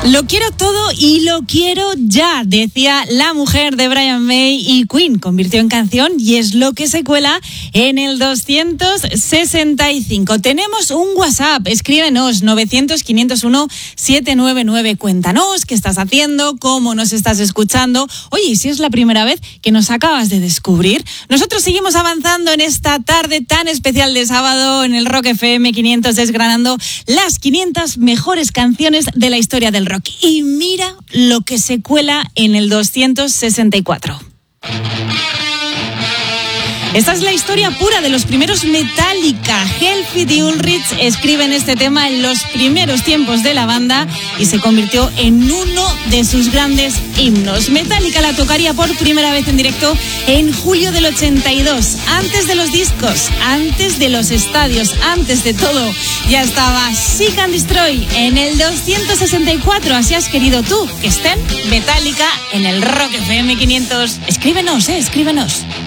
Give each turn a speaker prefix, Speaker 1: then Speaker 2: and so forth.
Speaker 1: Lo quiero todo y lo quiero ya, decía la mujer de Brian May, y Queen convirtió en canción y es lo que se cuela en el 265. Tenemos un WhatsApp, escríbenos 900-501-799. Cuéntanos qué estás haciendo, cómo nos estás escuchando. Oye, si es la primera vez que nos acabas de descubrir, nosotros seguimos avanzando en esta tarde tan especial de sábado en el Rock FM 500, desgranando las 500 mejores canciones de la historia del rock. Y mira lo que se cuela en el 264. Esta es la historia pura de los primeros Metallica. Hetfield y Ulrich escriben este tema en los primeros tiempos de la banda y se convirtió en uno de sus grandes himnos. Metallica la tocaría por primera vez en directo en julio del 82. Antes de los discos, antes de los estadios, antes de todo, ya estaba Seek and Destroy en el 264. Así has querido tú que estén Metallica en el Rock FM 500. Escríbenos, escríbenos.